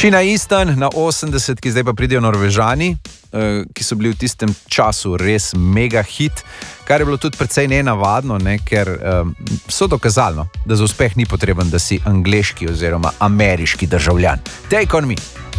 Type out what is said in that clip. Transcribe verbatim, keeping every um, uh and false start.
Sheena Easton na osemdesetih, zdaj pa pridejo Norvežani, ki so bili v tistem času res mega hit, kar je bilo tudi precej nenavadno, ne, ker um, so dokazali, da za uspeh ni potreben, da si angleški oziroma ameriški državljan. Take on me.